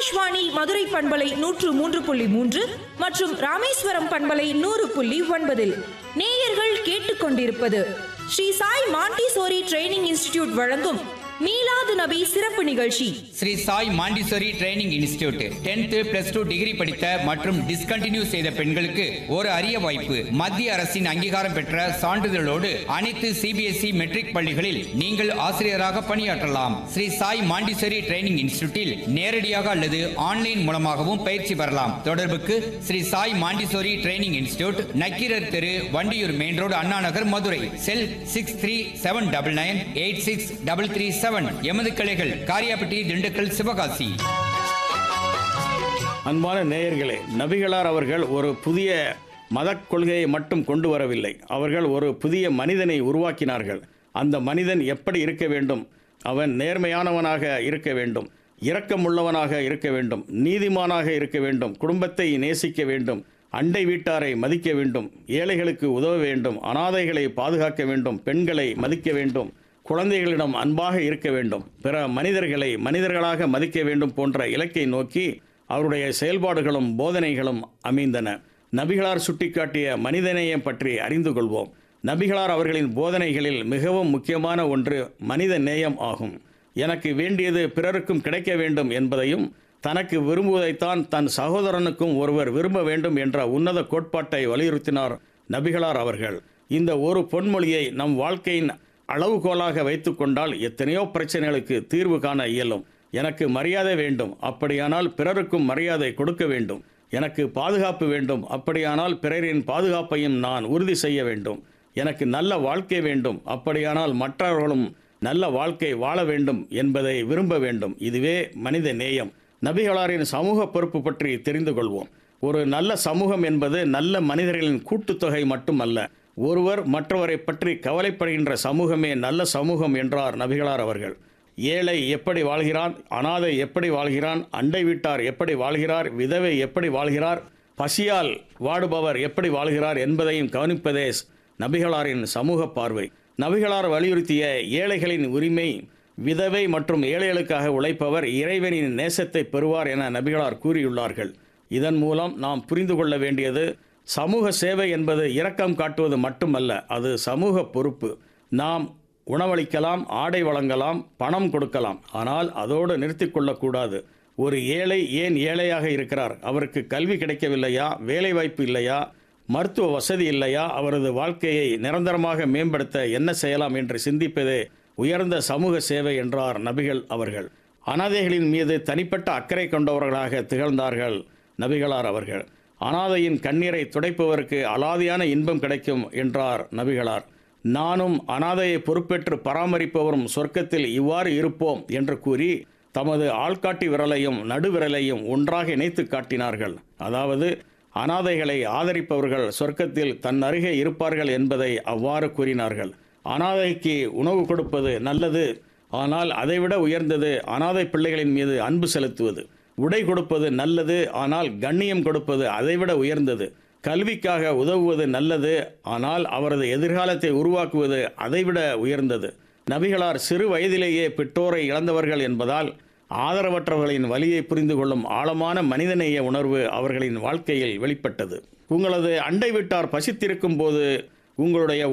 ஆகாஷ்வாணி மதுரை பண்பலை 103.3 மற்றும் ராமேஸ்வரம் பண்பலை 100.9 நேயர்கள் கேட்டுக்கொண்டிருப்பது Sri Sai Montessori training institute வழங்கும் மீலாது நபி சிறப்பு நிகழ்ச்சி. Sri Sai Montessori training institute 10th +2 degree படித்த மற்றும் டிஸ்கண்டினியூ செய்த பெண்களுக்கு ஒரு அரிய வாய்ப்பு. மத்திய அரசின் அங்கீகாரம் பெற்ற சான்றிதழோடு அனைத்து சிபிஎஸ்இ மெட்ரிக் பள்ளிகளில் நீங்கள் ஆசிரியராக பணியாற்றலாம். ஸ்ரீ சாய் மாண்டிசோரி ட்ரைனிங் இன்ஸ்டிடியூட்டில் நேரடியாக அல்லது ஆன்லைன் மூலமாகவும் பயிற்சி பெறலாம். தொடர்புக்கு Sri Sai Montessori training institute, Nakkeerar தெரு, வண்டியூர் மெயின் ரோடு, அண்ணா நகர், மதுரை. செல் 6379986337. எமது கிளைகள் காரியாபட்டி, திண்டுக்கல், சிவகாசி. அன்பான நேயர்களே, நபிகளார் அவர்கள் ஒரு புதிய மத கொள்கையை மட்டும் கொண்டு வரவில்லை. அவர்கள் ஒரு புதிய மனிதனை உருவாக்கினார்கள். அந்த மனிதன் எப்படி இருக்க வேண்டும்? அவன் நேர்மையானவனாக இருக்க வேண்டும், இரக்கமுள்ளவனாக இருக்க வேண்டும், நீதிமானாக இருக்க வேண்டும், குடும்பத்தை நேசிக்க வேண்டும், அண்டை வீட்டாரை மதிக்க வேண்டும், ஏழைகளுக்கு உதவ வேண்டும், அனாதைகளை பாதுகாக்க வேண்டும், பெண்களை மதிக்க வேண்டும், குழந்தைகளிடம் அன்பாக இருக்க வேண்டும், பிற மனிதர்களை மனிதர்களாக மதிக்க வேண்டும் போன்ற இலக்கை நோக்கி அவருடைய செயல்பாடுகளும் போதனைகளும் அமைந்தன. நபிகளார் சுட்டிக்காட்டிய மனிதநேயம் பற்றி அறிந்து கொள்வோம். நபிகளார் அவர்களின் போதனைகளில் மிகவும் முக்கியமான ஒன்று மனித நேயம் ஆகும். எனக்கு வேண்டியது பிறருக்கும் கிடைக்க வேண்டும் என்பதையும், தனக்கு விரும்புவதைத்தான் தன் சகோதரனுக்கும் ஒருவர் விரும்ப வேண்டும் என்ற உன்னத கோட்பாட்டை வலியுறுத்தினார் நபிகளார் அவர்கள். இந்த ஒரு பொன்மொழியை நம் வாழ்க்கையின் அளவுகோலாக வைத்து கொண்டால் எத்தனையோ பிரச்சனைகளுக்கு தீர்வு காண இயலும். எனக்கு மரியாதை வேண்டும், அப்படியானால் பிறருக்கும் மரியாதை கொடுக்க வேண்டும். எனக்கு பாதுகாப்பு வேண்டும், அப்படியானால் பிறரின் பாதுகாப்பையும் நான் உறுதி செய்ய வேண்டும். எனக்கு நல்ல வாழ்க்கை வேண்டும், அப்படியானால் மற்றவர்களும் நல்ல வாழ்க்கை வாழ வேண்டும் என்பதை விரும்ப வேண்டும். இதுவே மனித நேயம். நபிகளாரின் சமூக பொறுப்பு பற்றி தெரிந்து கொள்வோம். ஒரு நல்ல சமூகம் என்பது நல்ல மனிதர்களின் கூட்டுத்தொகை மட்டுமல்ல, ஒருவர் மற்றவரை பற்றி கவலைப்படுகின்ற சமூகமே நல்ல சமூகம் என்றார் நபிகளார் அவர்கள். ஏழை எப்படி வாழ்கிறான், அனாதை எப்படி வாழ்கிறான், அண்டை வீட்டார் எப்படி வாழ்கிறார், விதவை எப்படி வாழ்கிறார், பசியால் வாடுபவர் எப்படி வாழ்கிறார் என்பதையும் கவனிப்பதே நபிகளாரின் சமூக பார்வை. நபிகளார் வலியுறுத்திய ஏழைகளின் உரிமை, விதவை மற்றும் ஏழைகளுக்காக உழைப்பவர் இறைவனின் நேசத்தை பெறுவார் என நபிகளார் கூறியுள்ளார்கள். இதன் மூலம் நாம் புரிந்து கொள்ள வேண்டியது, சமூக சேவை என்பது இரக்கம் காட்டுவது மட்டுமல்ல, அது சமூக பொறுப்பு. நாம் உணவளிக்கலாம், ஆடை வழங்கலாம், பணம் கொடுக்கலாம், ஆனால் அதோடு நிறுத்தி கொள்ளக்கூடாது. ஒரு ஏழை ஏன் ஏழையாக இருக்கிறார்? அவருக்கு கல்வி கிடைக்கவில்லையா, வேலை வாய்ப்பு இல்லையா, மருத்துவ வசதி இல்லையா, அவரது வாழ்க்கையை நிரந்தரமாக மேம்படுத்த என்ன செய்யலாம் என்று சிந்திப்பதே உயர்ந்த சமூக சேவை என்றார் நபிகள் அவர்கள். அனாதைகளின் மீது தனிப்பட்ட அக்கறை கொண்டவர்களாக திகழ்ந்தார்கள் நபிகளார் அவர்கள். அனாதையின் கண்ணீரை துடைப்பவருக்கு அலாதியான இன்பம் கிடைக்கும் என்றார் நபிகளார். நானும் அனாதையை பொறுப்பேற்று பராமரிப்பவரும் சொர்க்கத்தில் இவ்வாறு இருப்போம் என்று கூறி தமது ஆள்காட்டி விரலையும் நடுவிரலையும் ஒன்றாக இணைத்து காட்டினார்கள். அதாவது அனாதைகளை ஆதரிப்பவர்கள் சொர்க்கத்தில் தன் அருகே இருப்பார்கள் என்பதை அவ்வாறு கூறினார்கள். அனாதைக்கு உணவு கொடுப்பது நல்லது, ஆனால் அதைவிட உயர்ந்தது அனாதை பிள்ளைகளின் மீது அன்பு செலுத்துவது. உடை கொடுப்பது நல்லது, ஆனால் கண்ணியம் கொடுப்பது அதைவிட உயர்ந்தது. கல்விக்காக உதவுவது நல்லது, ஆனால் அவரது எதிர்காலத்தை உருவாக்குவது அதைவிட உயர்ந்தது. நபிகளார் சிறு வயதிலேயே பெற்றோரை இழந்தவர்கள் என்பதால் ஆதரவற்றவர்களின் வலியை புரிந்து கொள்ளும் ஆழமான மனிதநேய உணர்வு அவர்களின் வாழ்க்கையில் வெளிப்பட்டது. உங்களது அண்டை வீட்டார் பசித்திருக்கும் போது உங்களுடைய